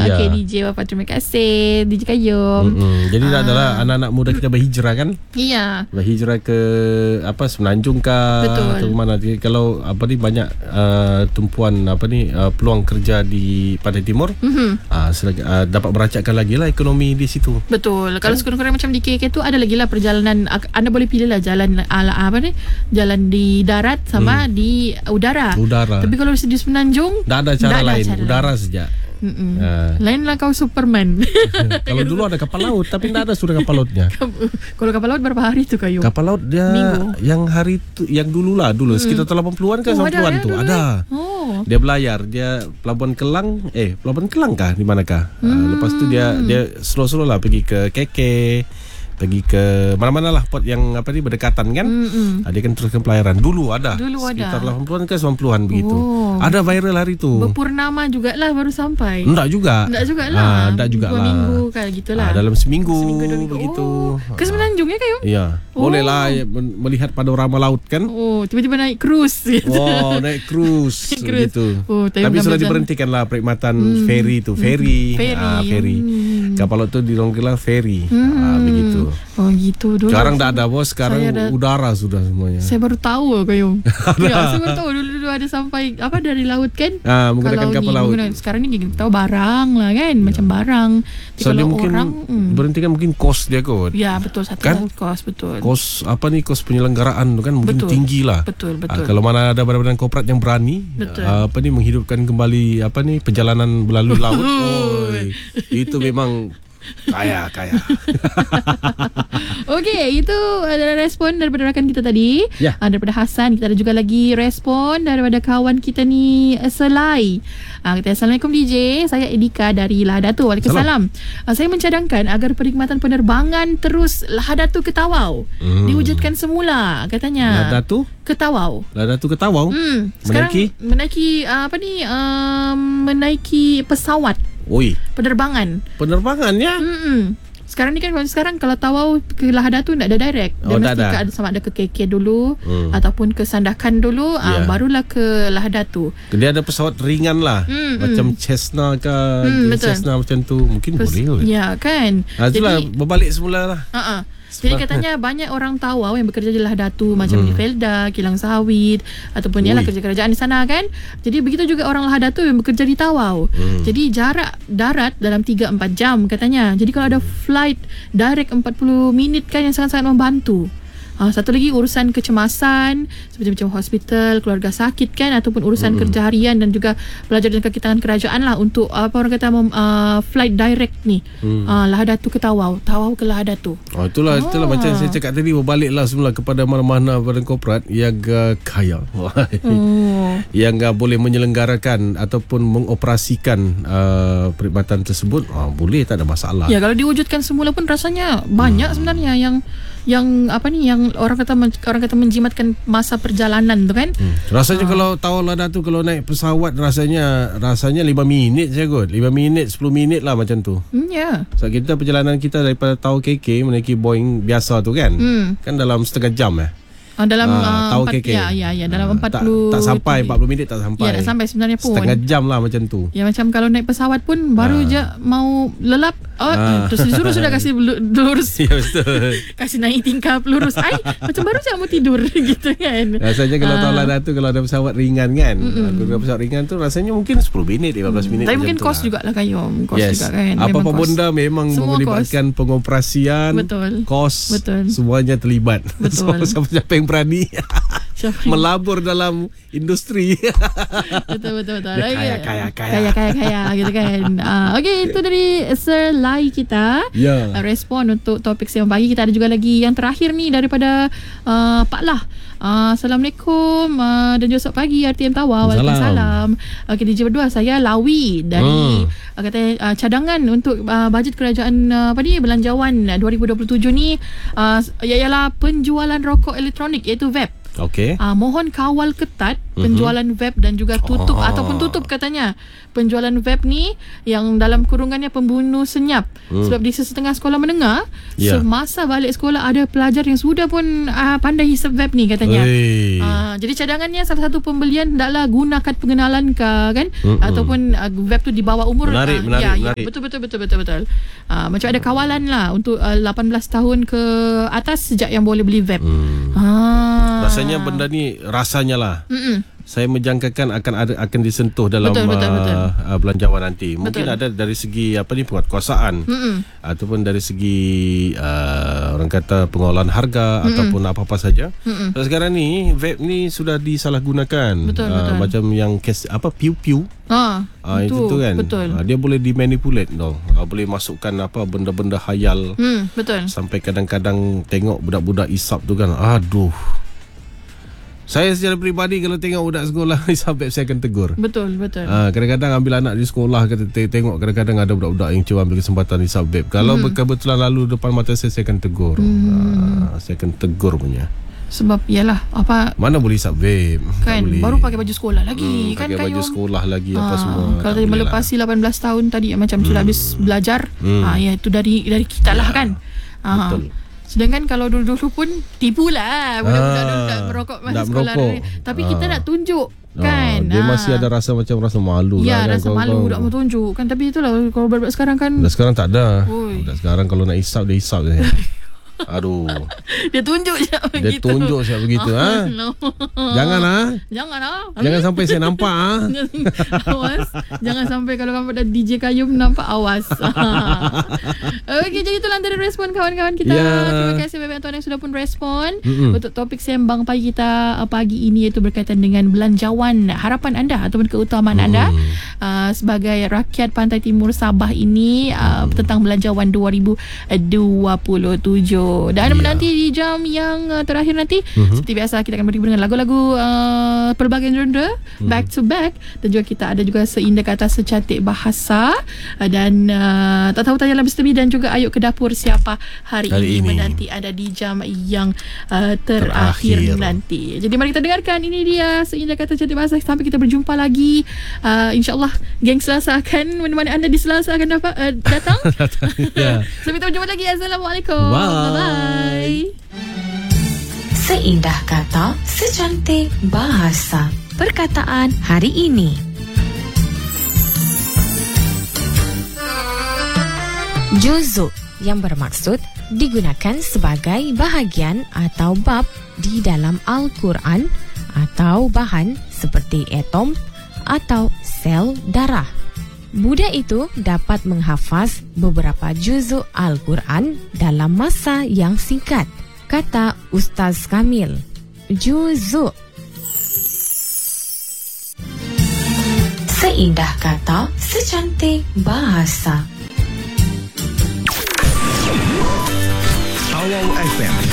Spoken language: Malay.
Okey, DJ Wafat, terima kasih DJ Kayum. Jadi adalah anak-anak muda kita berhijrah kan? Iya. Berhijrah ke Semenanjung kah? Betul. Atau mana? Kalau banyak tumpuan peluang kerja di Pantai Timur, dapat meracakkan lagi lah ekonomi di situ. Betul. Kalau sekurang-kurangnya macam di KK tu ada lagi lah perjalanan, anda boleh pilih lah jalan jalan di darat sama di udara. Tapi kalau di Semenanjung tak ada cara lain, udara saja. Lainlah kau Superman. Kalau dulu ada kapal laut, tapi tak ada sudah kapal lautnya. Kalau kapal laut berapa hari tu Kayu? Kapal laut dia Minggu. Yang hari tu, yang dulu sekitar 80-an ke 90-an tu ada. Dia berlayar, dia Pelabuhan Kelang kah, di manakah? Lepas tu dia slow-slow lah pergi ke KK, pergi ke mana-mana lah port yang berdekatan kan. Dia kan teruskan pelayaran. Dulu ada sekitar 80-an ke 90-an begitu. Ada viral hari tu. Berpurnama jugalah baru sampai. Enggak juga lah. 2 minggu kayak gitulah. Dalam seminggu begitu. Ke Semenanjung ya Kayu? Iya. Boleh lah melihat panorama laut kan. Tiba-tiba naik cruise gitu. Naik cruise gitu. Tapi sudah diberhentikan lah perkhidmatan ferry tu. Ferry. Kapal laut tu dilonggarlah ferry. Begitu. Gitu dulu. Sekarang tak ada bos. Sekarang udara sudah semuanya. Saya baru tahu Kayu. Saya baru tahu dulu ada sampai dari laut kan. Menggunakan kapal laut. Sekarang ni kita tahu barang lah kan. Macam barang. So dia mungkin berhentikan mungkin kos dia kot. Ya betul, satu kan? Kos betul. Kos kos penyelenggaraan tu kan mungkin tinggi lah. Betul. Kalau mana ada badan-badan korporat yang berani menghidupkan kembali perjalanan melalui laut. Itu memang kaya. Okey, itu adalah respon daripada rakan kita tadi. Daripada Hasan. Kita ada juga lagi respon daripada kawan kita ni, Selai. Kata, Assalamualaikum DJ, saya Edika dari Lahadatu. Waalaikumsalam. Saya mencadangkan agar perkhidmatan penerbangan terus Lahadatu ke Tawau diwujudkan semula, katanya. Lahadatu ke Tawau. Sekarang menaiki pesawat. Penerbangan ya. Sekarang ni kan kalau Tawau ke Lahadatu tak ada direct. Dia mesti sama ada ke KK dulu ataupun ke Sandakan dulu, barulah ke Lahadatu. Dia ada pesawat ringan lah, macam Cessna ke Cessna macam tu, mungkin boleh. Ya kan. Itulah berbalik semula lah. Jadi katanya banyak orang Tawau yang bekerja di Lahadatu, macam di Felda, Kilang Sawit ataupun kerja kerajaan di sana kan. Jadi begitu juga orang Lahadatu yang bekerja di Tawau. Jadi jarak darat dalam 3-4 jam katanya. Jadi kalau ada flight direct 40 minit kan, yang sangat-sangat membantu. Satu lagi urusan kecemasan seperti macam hospital, keluarga sakit kan, ataupun urusan kerja harian dan juga belajar dan kaki tangan kerajaan lah untuk flight direct ni. Lahadatu ke Tawau, Tawau ke Lahadatu. Itulah macam saya cakap tadi, berbaliklah semula kepada mana-mana badan korporat yang kaya, yang boleh menyelenggarakan ataupun mengoperasikan perkhidmatan tersebut. Boleh, tak ada masalah. Ya, kalau diwujudkan semula pun rasanya banyak sebenarnya yang orang kata menjimatkan masa perjalanan tu kan. Rasanya kalau tahu Lahadatu, kalau naik pesawat rasanya 5 minit je kot. 5 minit 10 minit lah macam tu. So kita perjalanan kita daripada Tawau KK menaiki Boeing biasa tu kan. Kan dalam setengah jam dalam Tawau KK. Dalam 40 tak sampai 40 minit tak sampai. Ya, tak sampai sebenarnya pun. Setengah jam lah macam tu. Ya, macam kalau naik pesawat pun baru je mau lelap terus disuruh sudah kasih lurus. Ya, betul. Kasih naik tingkap lurus. Macam baru je mau tidur gitu kan. Rasanya kalau tahu Lahadatu, kalau ada pesawat ringan kan. Kalau pesawat ringan tu rasanya mungkin 10 minit 15 minit. Tapi mungkin kos jugalah Kayum. Kos juga kan. Apa-apa benda memang melibatkan pengoperasian, kos, semuanya terlibat. Betul. Siapa yang berani melabur dalam industri. Betul. Kaya gitu kan. Okey, itu dari Sir Lai kita. Respon untuk topik siang pagi. Kita ada juga lagi yang terakhir ni daripada Pak Lah. Assalamualaikum dan juga selamat pagi RTM Tawau. Waalaikumsalam. Okey, DJ berdua, saya Lawi dari kata cadangan untuk bajet kerajaan belanjawan 2027 ni ialah penjualan rokok elektronik, iaitu vape. Okey. Mohon kawal ketat penjualan vape dan juga tutup ataupun tutup katanya penjualan vape ni yang dalam kurungannya pembunuh senyap. Sebab di setengah sekolah menengah semasa balik sekolah ada pelajar yang sudah pun pandai hisap vape ni katanya. Jadi cadangannya salah satu pembelian hendaklah gunakan pengenalan kan ataupun vape tu di bawah umur. Menarik. Betul. Macam ada kawalan lah untuk 18 tahun ke atas sejak yang boleh beli vape. Rasanya benda ni rasanya lah. Saya menjangkakan akan disentuh dalam belanjawan nanti. Mungkin ada dari segi penguatkuasaan ataupun dari segi orang kata pengolahan harga ataupun apa-apa saja. Sekarang ni vape ni sudah disalahgunakan. Betul. Macam yang piu-piu. Itu kan. Dia boleh dimanipulate boleh masukkan benda-benda khayal. Betul. Sampai kadang-kadang tengok budak-budak isap tu kan. Aduh. Saya secara peribadi kalau tengok budak sekolah hisap vape saya akan tegur. Betul. Kadang-kadang ambil anak di sekolah tengok kadang-kadang ada budak-budak yang cuba ambil kesempatan hisap vape. Kalau kebetulan lalu depan mata saya akan tegur. Saya akan tegur punya. Sebab ialah mana boleh hisap vape kan baru pakai baju sekolah lagi kan pakai baju sekolah lagi apa semua. Kalau tadi melepasi 18 tahun tadi macam sudah habis belajar itu dari kita lah kan. Betul. Sedangkan kalau dulu-dulu pun tipulah budak-budak dulu tak merokok masa sekolah dulu. Tapi kita nak tunjuk kan. Dia masih ada rasa rasa malu lah. Ya, rasa malu budak mau tunjuk kan. Tapi itulah kalau budak sekarang kan. Budak sekarang tak ada. Budak sekarang kalau nak hisap dia hisap je. Aduh. Dia tunjuk siap begitu. No. Jangan Jangan sampai saya nampak Awas. Jangan sampai kalau kamu ada DJ Kayum nampak, awas. Okey, jadi itulah antara respon kawan-kawan kita. Terima kasih banyak tuan yang sudah pun respon untuk topik sembang pagi kita pagi ini, iaitu berkaitan dengan belanjawan. Harapan anda ataupun keutamaan anda sebagai rakyat Pantai Timur Sabah ini tentang belanjawan 2027. Dan menanti di jam yang terakhir nanti seperti biasa kita akan berhubung dengan lagu-lagu pelbagai genre back to back, dan juga kita ada juga seindah kata secantik bahasa dan tak tahu tanya lebih dan juga Ayuk ke Dapur Siapa hari ini menanti ada di jam yang terakhir nanti. Jadi mari kita dengarkan, ini dia seindah kata secantik bahasa. Sampai kita berjumpa lagi, insyaAllah geng Selasa akan menemani anda di Selasa akan datang. Sampai kita berjumpa lagi. Assalamualaikum. Bye. Seindah kata, secantik bahasa. Perkataan hari ini. Juzuk yang bermaksud digunakan sebagai bahagian atau bab di dalam Al-Quran atau bahan seperti atom atau sel darah. Budak itu dapat menghafaz beberapa juzuk Al-Quran dalam masa yang singkat. Kata Ustaz Kamil, juzuk. Seindah kata, secantik bahasa. Awal FM